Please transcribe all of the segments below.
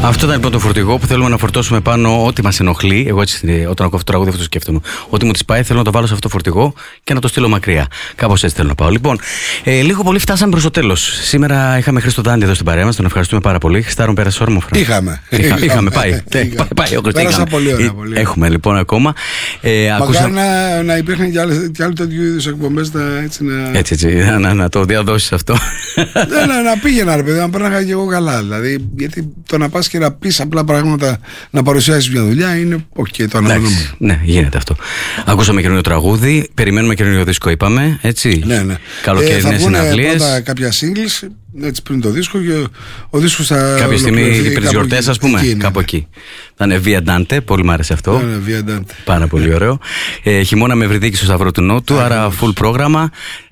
Αυτό ήταν λοιπόν το φορτηγό που θέλουμε να φορτώσουμε πάνω ό,τι μας ενοχλεί. Εγώ έτσι, όταν ακούω αυτό το τραγούδι, αυτό το σκέφτομαι. Ό,τι μου τις πάει, θέλω να το βάλω σε αυτό το φορτηγό και να το στείλω μακριά. Κάπως έτσι θέλω να πάω. Λοιπόν, λίγο πολύ φτάσαμε προς το τέλος. Σήμερα είχαμε Χρήστο Δάντη εδώ στην παρέα μας. Τον ευχαριστούμε πάρα πολύ. Χριστάρων, πέρασε όρμοφρα. Είχαμε, πάει. Πάει ο Πέρασα πολύ ωραία. Έχουμε λοιπόν ακόμα. Μακάρι να υπήρχαν και άλλοι τέτοιου είδους εκπομπές. Έτσι, να το διαδώσεις αυτό. Να πήγαινα, ρε παιδί, να πέρναγα και εγώ καλά. Δηλαδή, γιατί το να πας και να πεις απλά πράγματα, να παρουσιάσεις μια δουλειά είναι το αναγνωρίζουμε. Ναι, γίνεται αυτό. Ακούσαμε καινούριο τραγούδι, περιμένουμε καινούριο δίσκο, είπαμε. Έτσι. Ναι. Καλοκαιρινές συναυλίες. Θα πρώτα κάποια singles, έτσι πριν το δίσκο, και ο δίσκος θα. Κάποια στιγμή πριν τις γιορτές, ας πούμε. Κάπου εκεί. Θα είναι Via Dante, πολύ μου άρεσε αυτό. Ναι, Via Dante. Πάρα πολύ ωραίο. Χειμώνα με Ευρυδίκη στο Σταυρό του Νότου, άρα full πρόγραμμα.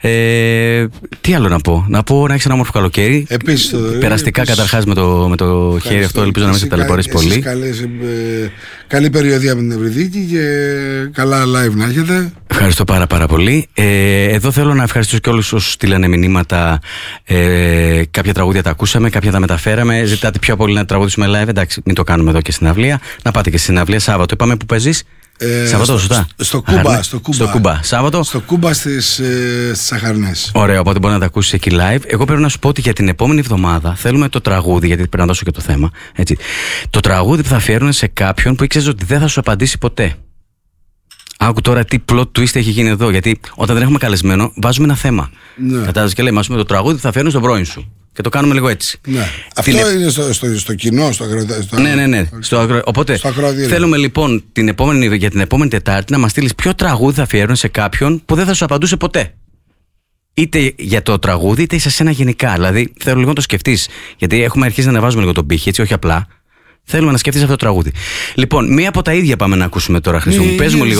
Τι άλλο να πω. Να έχεις ένα όμορφο καλοκαίρι. Επίσης, περαστικά καταρχάς με το χέρι αυτό, ελπίζω να μην σε ταλαιπωρήσει πολύ. Καλή περιοδία με την Ευρυδίκη και καλά live να έχετε. Ευχαριστώ πάρα πολύ. Εδώ θέλω να ευχαριστήσω και όλους όσους στείλανε μηνύματα. Κάποια τραγούδια τα ακούσαμε, κάποια τα μεταφέραμε. Ζητάτε πιο πολύ να τραγουδήσουμε live. Εντάξει, μην το κάνουμε εδώ και στην αυλία. Να πάτε και στην αυλία Σάββατο. Είπαμε που παίζεις. Σάββατο, σωστά. Στο Κούμπα. Σάββατο. Στο Κούμπα στις Αχαρνές. Ωραία, οπότε μπορεί να τα ακούσεις εκεί live. Εγώ πρέπει να σου πω ότι για την επόμενη εβδομάδα θέλουμε το τραγούδι, γιατί πρέπει να δώσω και το θέμα. Έτσι. Το τραγούδι που θα αφιέρωνε σε κάποιον που ήξερες ότι δεν θα σου απαντήσει ποτέ. Άκου τώρα τι plot twist έχει γίνει εδώ. Γιατί όταν δεν έχουμε καλεσμένο, βάζουμε ένα θέμα. Ναι. Κατάλαβες και λέμε, ας πούμε, το τραγούδι θα φέρνει στον πρώην σου. Και το κάνουμε λίγο έτσι. Ναι. Αυτό είναι στο κοινό, στο ακροατήριο. Ναι. Οπότε θέλουμε λοιπόν για την επόμενη Τετάρτη να μας στείλεις ποιο τραγούδι θα αφιέρωνε σε κάποιον που δεν θα σου απαντούσε ποτέ. Είτε για το τραγούδι, είτε σε σένα γενικά. Δηλαδή θέλω λίγο να το σκεφτείς. Γιατί έχουμε αρχίσει να ανεβάζουμε λίγο τον πύχη, έτσι, όχι απλά. Θέλουμε να σκεφτείς αυτό το τραγούδι. Λοιπόν, μία από τα ίδια πάμε να ακούσουμε τώρα, Χρήστο μου. Πες μου λίγο.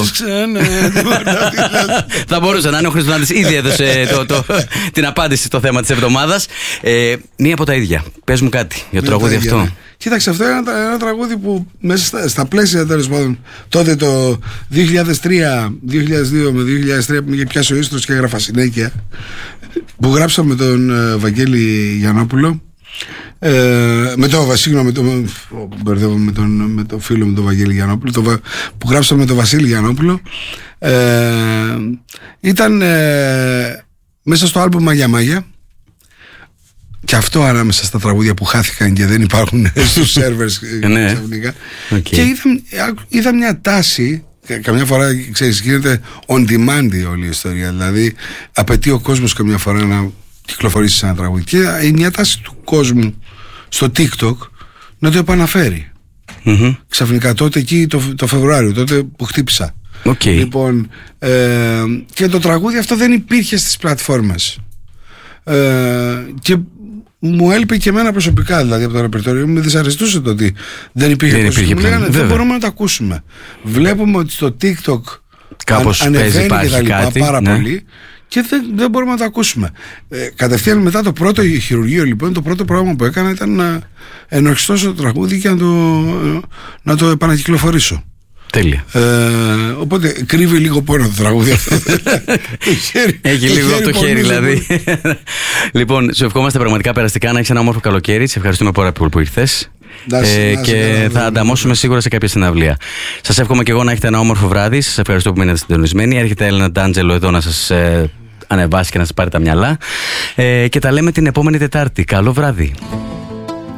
Θα μπορούσε να είναι ο Χρήστος Δάντης, ήδη έδωσε την απάντηση στο θέμα της εβδομάδας. Μία από τα ίδια. Πες μου κάτι για το τραγούδι αυτό. Ναι. Κοίταξε, αυτό είναι ένα τραγούδι που μέσα στα πλαίσια, τέλος πάντων, τότε το 2002 με 2003 που είχε πιάσει ο Ίστρος και έγραφα συνέχεια, που γράψαμε με τον Βαγγέλη Γιαννόπουλο. Με το φίλο μου τον Βαγγέλη Γιαννόπουλο, που γράψαμε με τον Βασίλη Γιαννόπουλο, ήταν μέσα στο άλμπουμ Μάγια Μάγια, και αυτό ανάμεσα στα τραγούδια που χάθηκαν και δεν υπάρχουν στους σερβερς ξαφνικά. Και είδα μια τάση. Καμιά φορά, ξέρεις, γίνεται on demand όλη η ιστορία. Δηλαδή απαιτεί ο κόσμος καμιά φορά να κυκλοφορήσει ένα τραγούδι. Και μια τάση του κόσμου στο TikTok να το επαναφέρει. Ξαφνικά τότε εκεί το Φεβρουάριο, τότε που χτύπησα. Λοιπόν, και το τραγούδι αυτό δεν υπήρχε στις πλατφόρμες. Και μου έλειπε και εμένα προσωπικά, δηλαδή από το ρεπερτόριο. Με δυσαρεστούσε το ότι δεν υπήρχε. Δεν μπορούμε να το ακούσουμε. Βλέπουμε ότι στο TikTok κάπως ανεβαίνει και τα λοιπά πάρα ναι. πολύ, και δεν μπορούμε να το ακούσουμε. Κατευθείαν μετά το πρώτο χειρουργείο, λοιπόν, το πρώτο πράγμα που έκανα ήταν να ενορχιστώσω το τραγούδι και να το επανακυκλοφορήσω. Τέλεια. Οπότε κρύβει λίγο πόνο το τραγούδι αυτό. Έχει λίγο από το χέρι, δηλαδή. Λοιπόν, σου ευχόμαστε πραγματικά περαστικά, να έχεις ένα όμορφο καλοκαίρι. Σε ευχαριστούμε πάρα πολύ που ήρθες. Και θα ανταμώσουμε σίγουρα σε κάποια συναυλία. Σας εύχομαι και εγώ να έχετε ένα όμορφο βράδυ. Σας ευχαριστώ που μείνετε συντονισμένοι. Έρχεται η Έλενα Ντάντζελο εδώ να σας ανεβάσει και να σας πάρει τα μυαλά. Και τα λέμε την επόμενη Τετάρτη. Καλό βράδυ.